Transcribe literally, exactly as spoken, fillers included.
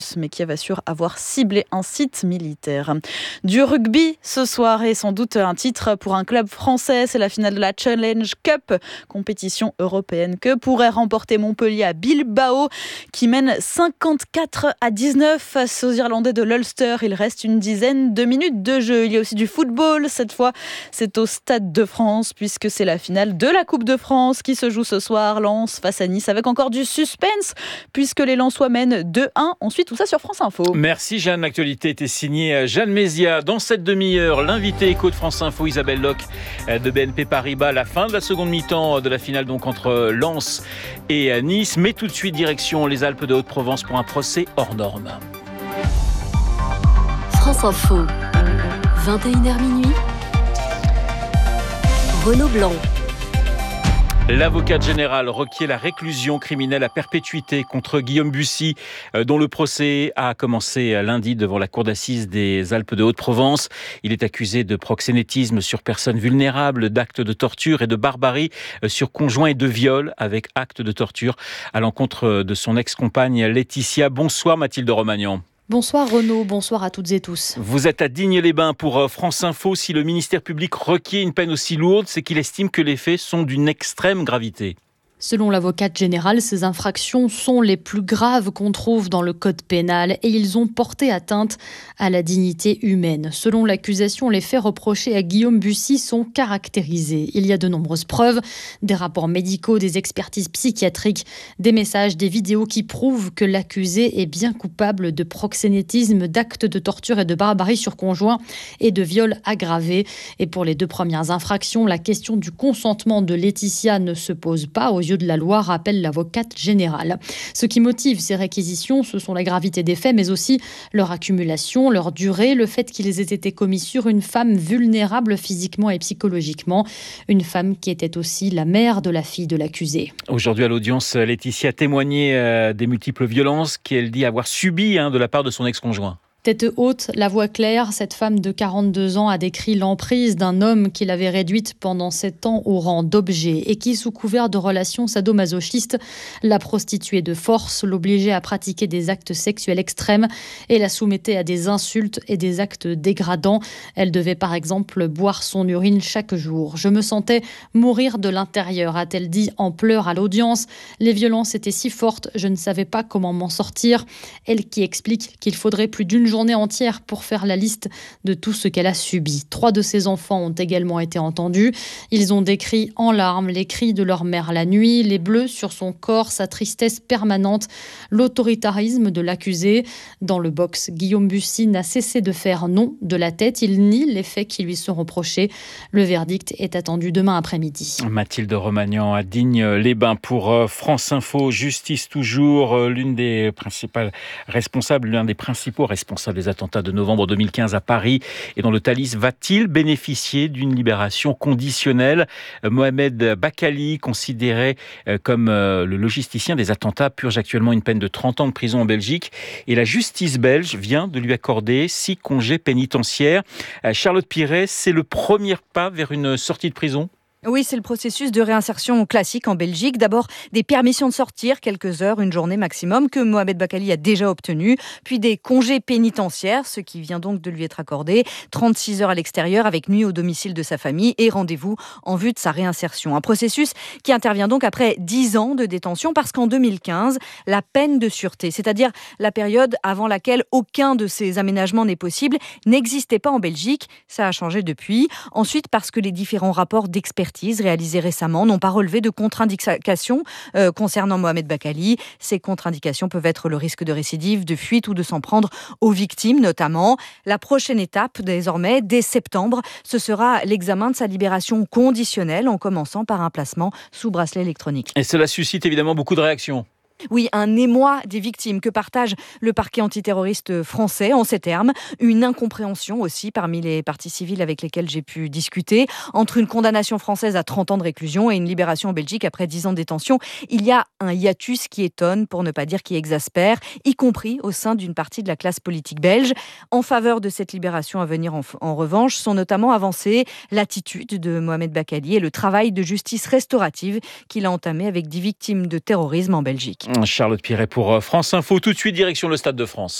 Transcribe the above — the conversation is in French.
mais Kiev assure avoir ciblé un site militaire. Du rugby ce soir et sans doute un titre pour un club français. C'est la finale de la Challenge Cup, compétition européenne que pourrait remporter Montpellier à Bilbao, qui mène cinquante-quatre à dix-neuf face aux Irlandais de l'Ulster. Il reste une dizaine de minutes de jeu. Il y a aussi du football. Cette fois, c'est au Stade de France, puisque c'est la finale de la Coupe de France qui se joue ce soir. Lens face à Nice, avec encore du suspense, puisque les Lensois mènent deux un. Ensuite, tout ça sur France Info. Merci Jeanne, l'actualité était signée Jeanne Mézia. Dans cette demi-heure, l'invité écho de France Info, Isabelle Locke de B N P Paribas. La fin de la seconde mi-temps de la finale donc entre Lens et Nice. Mais tout de suite, direction les Alpes de Haute-Provence pour un procès hors norme. France Info, vingt et une heures minuit. Renaud Blanc. L'avocate générale requiert la réclusion criminelle à perpétuité contre Guillaume Bussy, dont le procès a commencé lundi devant la cour d'assises des Alpes de Haute-Provence. Il est accusé de proxénétisme sur personnes vulnérables, d'actes de torture et de barbarie sur conjoint et de viol avec actes de torture à l'encontre de son ex-compagne Laetitia. Bonsoir Mathilde Romagnan. Bonsoir Renaud, bonsoir à toutes et tous. Vous êtes à Digne-les-Bains pour France Info. Si le ministère public requiert une peine aussi lourde, c'est qu'il estime que les faits sont d'une extrême gravité. Selon l'avocate générale, ces infractions sont les plus graves qu'on trouve dans le code pénal et ils ont porté atteinte à la dignité humaine. Selon l'accusation, les faits reprochés à Guillaume Bussy sont caractérisés. Il y a de nombreuses preuves, des rapports médicaux, des expertises psychiatriques, des messages, des vidéos qui prouvent que l'accusé est bien coupable de proxénétisme, d'actes de torture et de barbarie sur conjoint et de viol aggravé. Et pour les deux premières infractions, la question du consentement de Laetitia ne se pose pas aux yeux de la loi, rappelle l'avocate générale. Ce qui motive ces réquisitions, ce sont la gravité des faits, mais aussi leur accumulation, leur durée, le fait qu'ils aient été commis sur une femme vulnérable physiquement et psychologiquement, une femme qui était aussi la mère de la fille de l'accusé. Aujourd'hui à l'audience, Laetitia a témoigné des multiples violences qu'elle dit avoir subies hein, de la part de son ex-conjoint. Tête haute, la voix claire, cette femme de quarante-deux ans a décrit l'emprise d'un homme qui l'avait réduite pendant sept ans au rang d'objet et qui, sous couvert de relations sadomasochistes, la prostituait de force, l'obligeait à pratiquer des actes sexuels extrêmes et la soumettait à des insultes et des actes dégradants. Elle devait par exemple boire son urine chaque jour. « Je me sentais mourir de l'intérieur », a-t-elle dit en pleurs à l'audience. Les violences étaient si fortes, je ne savais pas comment m'en sortir. Elle qui explique qu'il faudrait plus d'une journée entière pour faire la liste de tout ce qu'elle a subi. Trois de ses enfants ont également été entendus. Ils ont décrit en larmes les cris de leur mère la nuit, les bleus sur son corps, sa tristesse permanente, l'autoritarisme de l'accusé. Dans le box, Guillaume Bussy n'a cessé de faire non de la tête. Il nie les faits qui lui sont reprochés. Le verdict est attendu demain après-midi. Mathilde Romagnan à Digne-les-Bains pour France Info. Justice toujours, l'une des principales responsables, l'un des principaux responsables des attentats de novembre deux mille quinze à Paris et dans le Thalys va-t-il bénéficier d'une libération conditionnelle ? Mohamed Bakali, considéré comme le logisticien des attentats, purge actuellement une peine de trente ans de prison en Belgique et la justice belge vient de lui accorder six congés pénitentiaires. Charlotte Piret, c'est le premier pas vers une sortie de prison ? Oui, c'est le processus de réinsertion classique en Belgique. D'abord, des permissions de sortir, quelques heures, une journée maximum, que Mohamed Bakali a déjà obtenu. Puis des congés pénitentiaires, ce qui vient donc de lui être accordé. trente-six heures à l'extérieur, avec nuit au domicile de sa famille et rendez-vous en vue de sa réinsertion. Un processus qui intervient donc après dix ans de détention, parce qu'en deux mille quinze, la peine de sûreté, c'est-à-dire la période avant laquelle aucun de ces aménagements n'est possible, n'existait pas en Belgique. Ça a changé depuis. Ensuite, parce que les différents rapports d'expertise réalisés récemment n'ont pas relevé de contre-indications euh, concernant Mohamed Bakali. Ces contre-indications peuvent être le risque de récidive, de fuite ou de s'en prendre aux victimes notamment. La prochaine étape désormais, dès septembre, ce sera l'examen de sa libération conditionnelle en commençant par un placement sous bracelet électronique. Et cela suscite évidemment beaucoup de réactions. Oui, un émoi des victimes que partage le parquet antiterroriste français en ces termes. Une incompréhension aussi parmi les parties civiles avec lesquelles j'ai pu discuter. Entre une condamnation française à trente ans de réclusion et une libération en Belgique après dix ans de détention, il y a un hiatus qui étonne, pour ne pas dire qui exaspère, y compris au sein d'une partie de la classe politique belge. En faveur de cette libération à venir, en, en revanche, sont notamment avancées l'attitude de Mohamed Bakali et le travail de justice restaurative qu'il a entamé avec dix victimes de terrorisme en Belgique. Charlotte Piret pour France Info. Tout de suite, direction le Stade de France.